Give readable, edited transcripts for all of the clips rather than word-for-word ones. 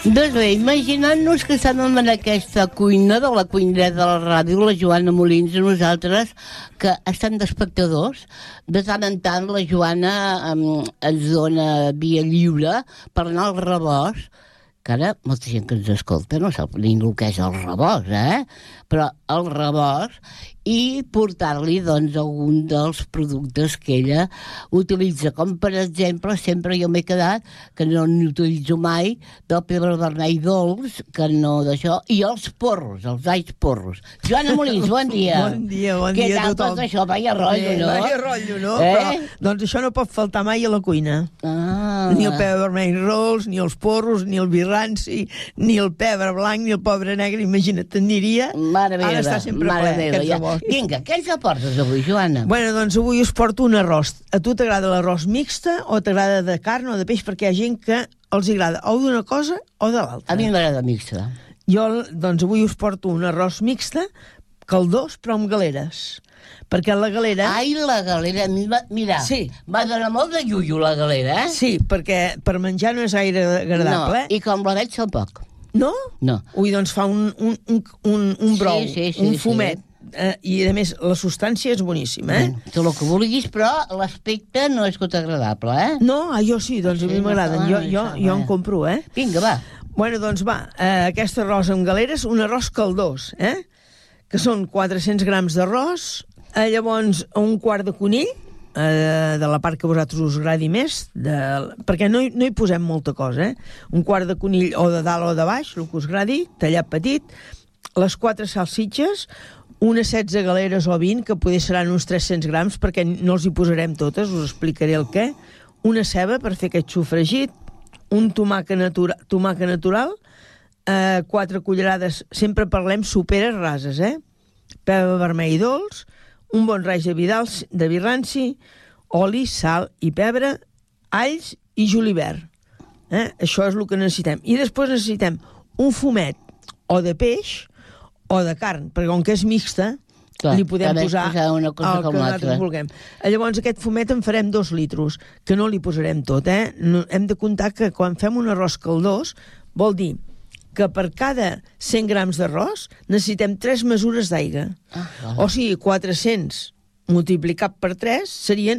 Doncs bé, imaginant-nos que estem en aquesta cuina de la cuinera de la ràdio, la Joana Molins i nosaltres, que estem d'espectadors. De tant en tant la Joana ens dona via lliure per anar al rebost, que ara molta gent que ens escolta no sap ni el que és el rebost, però el rebost, i portar-li, doncs, algun dels productes que ella utilitza, com per exemple, sempre jo m'he quedat que no n'utilitzo mai del pebre vermell dolç, que no d'això, i els porros, els alls porros. Joana Molins, bon dia. Bon dia a tothom. Què tal tot això? Vaya rotllo, no? Vaya rotllo, no? Però, doncs això no pot faltar mai a la cuina. Ni el pebre vermell dolç, ni els porros, ni el birranci, ni el pebre blanc, ni el pebre negre, imagina't, t'aniria. Mare meva, ara està sempre ple, aquest rebost. Vinga, què ens aportes avui, Joana? Bueno, doncs avui us porto un arròs. A tu t'agrada l'arròs mixta o t'agrada de carn o de peix? Perquè hi ha gent que els agrada o d'una cosa o de l'altra. A mi m'agrada mixta. Jo, doncs, avui us porto un arròs mixta, caldós, però amb galeres. Perquè la galera... Ai, la galera, mira, sí. Va donar molt de llullo, la galera, Sí, perquè per menjar no és gaire agradable. No, i com la veig tampoc. No? No. Ui, doncs fa un brou, un fumet. I, a més, la substància és boníssima, Tot el que vulguis, però l'aspecte no és tot agradable, No, jo sí, doncs a mi m'agraden. Jo en compro, Vinga, va. Bueno, doncs va, aquest arròs amb galeres, un arròs caldós, que són 400 grams d'arròs, llavors un quart de conill, de la part que a vosaltres us agradi més, perquè no hi posem molta cosa, un quart de conill o de dalt o de baix, el que us agradi, tallat petit, les 4 salsitxes, unes 16 galeres o 20, que poder seran uns 300 grams, perquè no els hi posarem totes, us explicaré el què, una ceba per fer aquest sofregit, un tomàquet natural, 4 cullerades, sempre parlem soperes rases, pebre vermell dolç, un bon raig de birranci, oli, sal i pebre, alls i julivert. Això és el que necessitem. I després necessitem un fumet o de peix o de carn, perquè com que és mixta, li podem posar una cosa el que nosaltres vulguem. Llavors aquest fumet en farem 2 litros, que no li posarem tot, Hem de comptar que quan fem un arròs caldós, vol dir que per cada 100 grams d'arròs necessitem 3 mesures d'aigua. O sigui, 400 multiplicat per 3 serien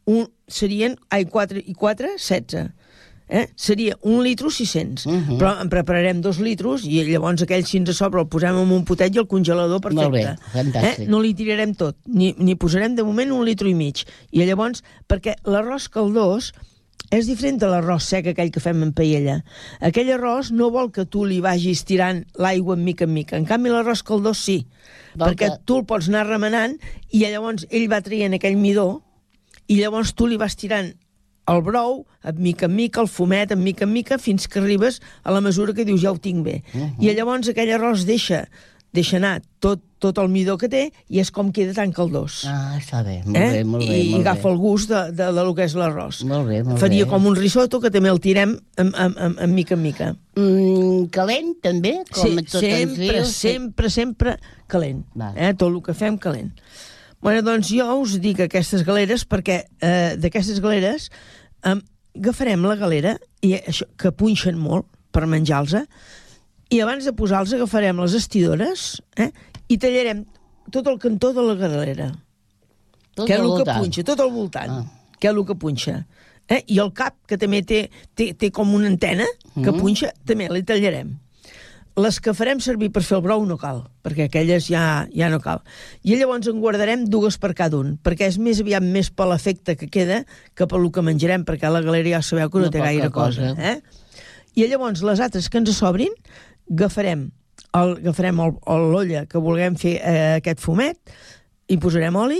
4 i 4, 16. Seria 1 litro 600. Però en prepararem 2 litros i llavors aquell si ens sobra el posem en un potet i el congelador perfecte. Molt bé, fantàstic. No li tirarem tot, ni posarem de moment 1 litro i mig. I llavors, perquè l'arròs caldós és diferent de l'arròs sec, aquell que fem en paella. Aquell arròs no vol que tu li vagis tirant l'aigua en mica en mica. En canvi, l'arròs caldós sí, perquè tu el pots anar remenant i llavors ell va traient aquell midó i llavors tu li vas tirant el brou, en mica, el fumet, en mica, fins que arribes a la mesura que dius ja ho tinc bé. I llavors aquell arròs deixa anar tot el midó que té i és com queda tan caldós. Està bé, molt bé. I agafa el gust de lo que és l'arròs. Molt bé. Faria com un risotto que també el tirem en mica. Calent, també? Com Sempre calent. Tot el que fem calent. Bueno, doncs jo us dic aquestes galeres perquè d'aquestes galeres agafarem la galera que punxen molt per menjar-los i abans de posar-los agafarem les estidores i tallarem tot el cantó de la galera, que és el que punxa, tot el voltant, que és el que punxa. I el cap, que també té com una antena que punxa, també li tallarem. Les que farem servir per fer el brou no cal, perquè aquelles ja no cal. I llavors en guardarem 2 per cada un, perquè és més aviat més per l'efecte que queda que per el que menjarem, perquè la galera ja sabeu que no té gaire cosa. I llavors les altres que ens sobrin, agafarem l'olla que vulguem fer aquest fumet, hi posarem oli,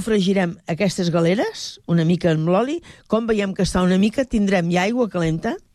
sofregirem aquestes galeres una mica amb l'oli, com veiem que està una mica, tindrem ja aigua calenta,